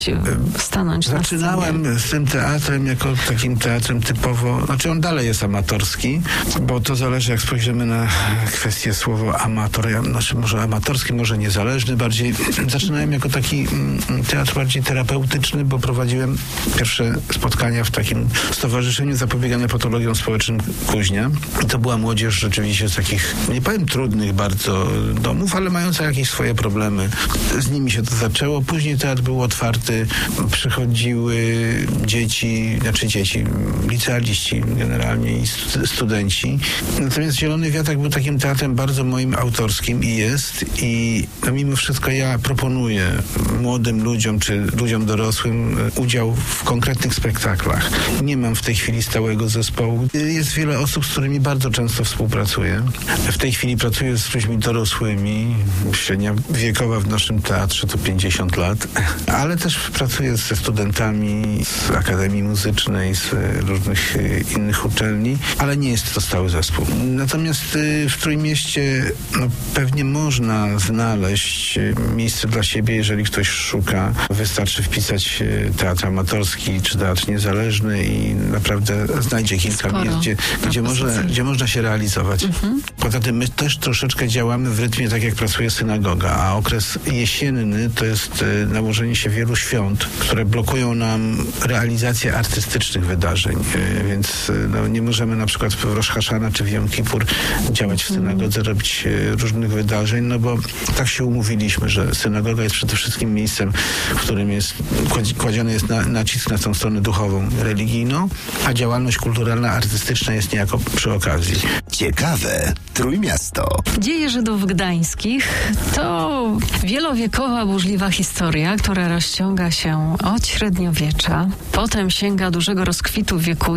stanąć na scenie? Zaczynałem z tym teatrem jako takim teatrem typowo, znaczy on dalej jest amatorski, bo to zależy, jak spojrzymy na kwestię słowa amator, znaczy może amatorski, może niezależny bardziej. Zaczynałem jako taki teatr bardziej terapeutyczny, bo prowadziłem pierwsze spotkania w takim Stowarzyszeniu Zapobiegania Patologiom Społecznym Kuźnia. I to była młodzież rzeczywiście z takich, nie powiem trudnych bardzo domów, ale mająca jakieś swoje problemy. Z nimi się to zaczęło. Później teatr był otwarty, przychodziły dzieci, licealiści generalnie i studenci. Natomiast Zielony Wiatrak był takim teatrem bardzo moim autorskim i jest. I mimo wszystko ja proponuję młodym ludziom czy ludziom dorosłym udział w konkretnych spektaklach. Nie mam w tej chwili stałego zespołu. Jest wiele osób, z którymi bardzo często współpracuję. W tej chwili pracuję z ludźmi dorosłymi. Średnia wiekowa w naszym teatrze to 50 lat. Ale też pracuję ze studentami z Akademii Muzycznej, z różnych innych uczelni, ale nie jest to stały zespół. Natomiast w Trójmieście pewnie można znaleźć miejsce dla siebie, jeżeli ktoś szuka. Wystarczy wpisać teatr amatorski czy teatr niezależny i naprawdę znajdzie kilka miejsc, gdzie można się realizować. Poza tym my też troszeczkę działamy w rytmie tak, jak pracuje synagoga, a okres jesienny to jest nałożenie się wielu świąt, które blokują nam realizację artystycznych wydarzeń, więc nie możemy na przykład w Rosh Hashana czy w Jom Kippur działać w synagodze, robić różnych wydarzeń, no bo tak się umówiliśmy, że synagoga jest przede wszystkim miejscem, w którym jest kładziony jest nacisk na tą stronę duchową, religijną, a działalność kulturalna, artystyczna jest niejako przy okazji. Ciekawe Trójmiasto. Dzieje Żydów gdańskich to wielowiekowa, burzliwa historia, która rozciąga się od średniowiecza, potem sięga dużego rozkwitu w wieku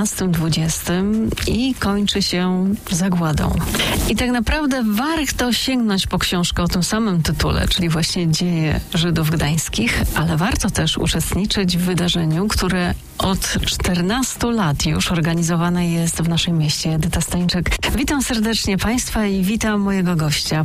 XIX-XX i kończy się zagładą. I tak naprawdę warto sięgnąć po książkę o tym samym tytule, czyli właśnie Dzieje Żydów gdańskich, ale warto też uczestniczyć w wydarzeniu, które od 14 lat już organizowane jest w naszym mieście. Edyta Stańczyk. Witam serdecznie Państwa i witam mojego gościa.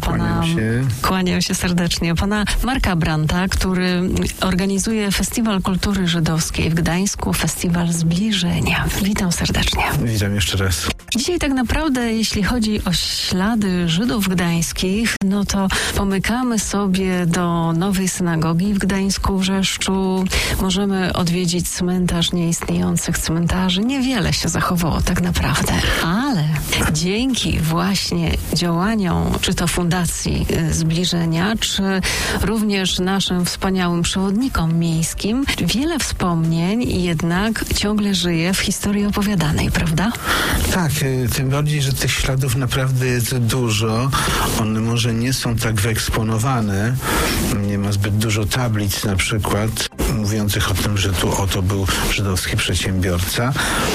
Kłaniam się serdecznie. Pana Marka Brandta, który organizuje Festiwal Kultury Żydowskiej w Gdańsku, Festiwal Zbliżenia. Witam serdecznie. Witam jeszcze raz. Dzisiaj tak naprawdę, jeśli chodzi o ślady Żydów gdańskich, no to pomykamy sobie do nowej synagogi w Gdańsku, w Rzeszczu. Możemy odwiedzić cmentarz nieistniejących cmentarzy. Niewiele się zachowało tak naprawdę, ale dzięki właśnie działaniom, czy to Fundacji Zbliżenia, czy również naszym wspaniałym przewodnikom miejskim, wiele wspomnień jednak ciągle żyje w historii opowiadanej, prawda? Tak, tym bardziej, że tych śladów naprawdę jest dużo. One może nie są tak wyeksponowane. Nie ma zbyt dużo tablic na przykład mówiących o tym, że tu oto był żydowski przedsiębiorca,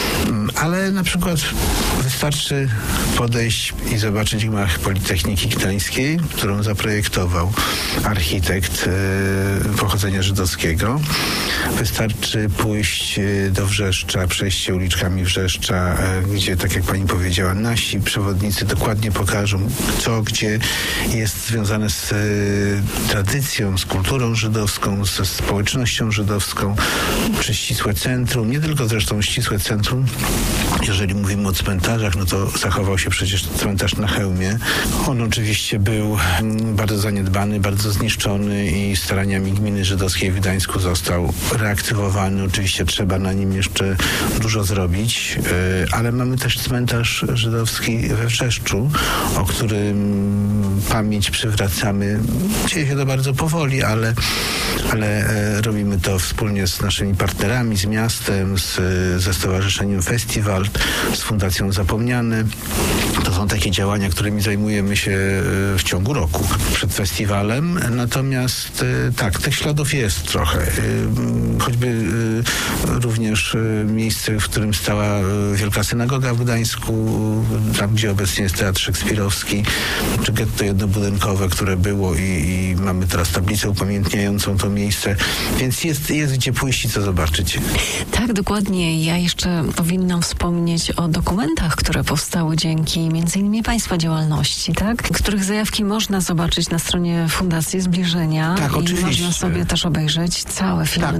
ale na przykład wystarczy podejść i zobaczyć gmach Politechniki Gdańskiej, którą zaprojektował architekt pochodzenia żydowskiego. Wystarczy pójść do Wrzeszcza, przejść się uliczkami Wrzeszcza, gdzie, tak jak pani powiedziała, nasi przewodnicy dokładnie pokażą, co gdzie jest związane z tradycją, z kulturą żydowską, ze społecznością żydowską, czy ścisłe centrum, nie tylko zresztą ścisłe centrum. Jeżeli mówimy o cmentarzach, no to zachował się przecież cmentarz na Chełmie. On oczywiście był bardzo zaniedbany, bardzo zniszczony i staraniami gminy żydowskiej w Gdańsku został reaktywowany. Oczywiście trzeba na nim jeszcze dużo zrobić, ale mamy też cmentarz żydowski we Wrzeszczu, o którym pamięć przywracamy. Dzieje się to bardzo powoli, ale robimy to wspólnie z naszymi partnerami, z miastem, ze Stowarzyszeniem Festiwal, z Fundacją Zapomniane. To są takie działania, którymi zajmujemy się w ciągu roku przed festiwalem. Natomiast tak, tych śladów jest trochę. Choćby również miejsce, w którym stała Wielka Synagoga w Gdańsku, tam gdzie obecnie jest Teatr Szekspirowski, czy getto jednobudynkowe, które było i mamy teraz tablicę upamiętniającą to miejsce. Więc jest gdzie pójść i co zobaczyć. Tak, dokładnie. Ja jeszcze powinnam wspomnieć o dokumentach, które powstały dzięki między innymi Państwa działalności, tak? Których zajawki można zobaczyć na stronie Fundacji Zbliżenia. Tak, i oczywiście. można sobie też obejrzeć całe filmy